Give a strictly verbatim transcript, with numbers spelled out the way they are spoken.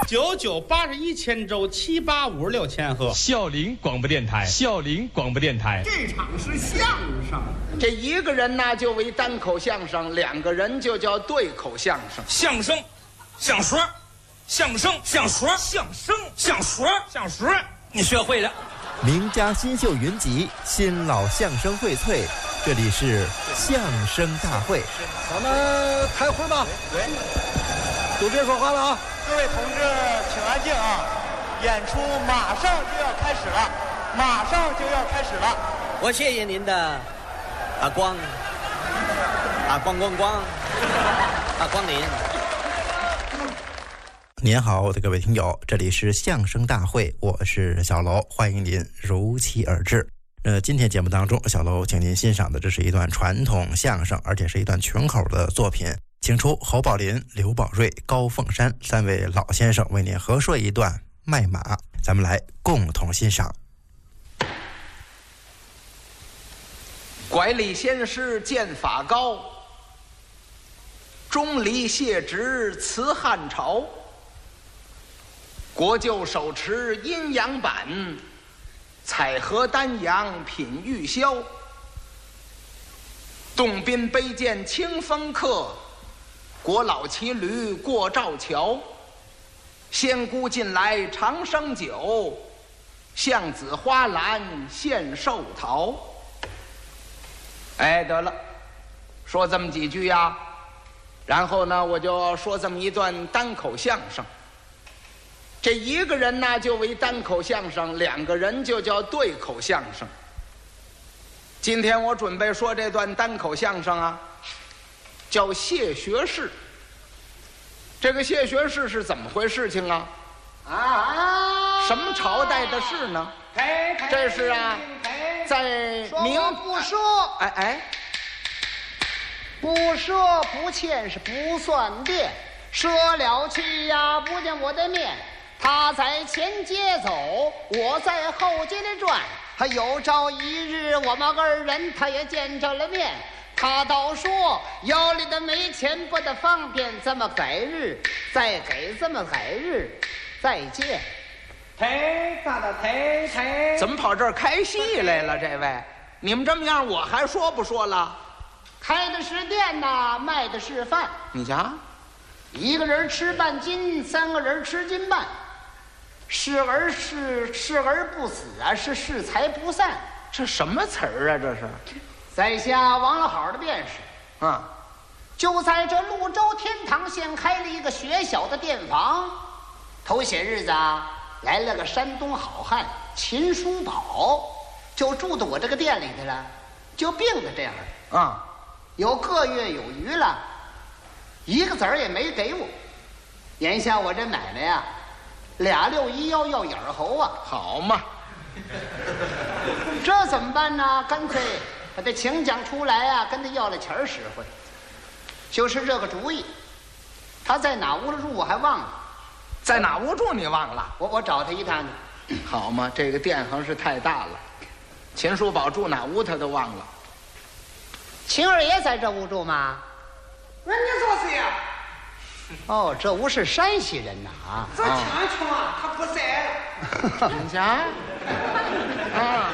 九九八十一千周，七八五十六千赫。 孝陵广播电台，孝陵广播电台。 这场是相声， 这一个人呢就为单口相声，两个人就叫对口相声。 相声，相说，相声，相说，相声，相说，相说，你学会了。 名家新秀云集，新老相声荟萃，这里是相声大会。 咱们开会吧。 对， 都别说话了啊！ 各位同志，请安静啊！演出马上就要开始了，马上就要开始了。 我谢谢您的啊光啊光光光啊光临。 您好，我的各位听友，这里是相声大会，我是小楼，欢迎您如期而至。呃，今天节目当中，小楼请您欣赏的这是一段传统相声，而且是一段群口的作品，请出侯宝林、刘宝瑞、高凤山三位老先生为您合说一段《卖马》，咱们来共同欣赏。 拐李先师剑法高，钟离谢职辞汉朝。国舅手持阴阳板，采荷丹阳品玉箫。洞宾杯剑清风客，国老骑驴过赵桥。仙姑近来长生酒，向子花篮献寿桃。哎，得了，说这么几句呀，然后呢，我就说这么一段单口相声。这一个人呢就为单口相声，两个人就叫对口相声。今天我准备说这段单口相声啊，叫谢学士。这个谢学士是怎么回事情啊？啊，什么朝代的事呢？这是啊，在明不说， 哎哎， 不说不欠是不算变，说了去呀不见我的面。他在前街走，我在后街里转。他有朝一日我们二人他也见着了面。他倒说腰里的没钱不得方便，这么改日再给，这么改日再见。忒大的忒忒怎么跑这儿开戏来了？这位，你们这么样，我还说不说了？ 开的是店呐，卖的是饭。 你瞧， 一个人吃半斤，三个人吃斤半。是而是是而不死啊，是是财不散。 这什么词儿啊？这是， 在下王老好的便是啊， 就在这潞州天堂县开了一个学小的店房。头些日子啊，来了个山东好汉秦叔宝，就住到我这个店里去了，就病的这样啊， 有个月有余了，一个子儿也没给我。眼下我这买卖呀，俩六一腰要眼猴啊， 好嘛， 这怎么办呢？干脆把这请将出来啊，跟他要了钱儿实惠。就是这个主意。他在哪屋里住我还忘了， 在哪屋住你忘了？ 我我找他一趟去。 好嘛，这个店行是太大了，秦叔宝住哪屋他都忘了。 秦二爷在这屋住吗？ 那你说谁呀？ 哦，这屋是山西人呐啊！ 这强穷啊，他不在了。 你瞧，啊。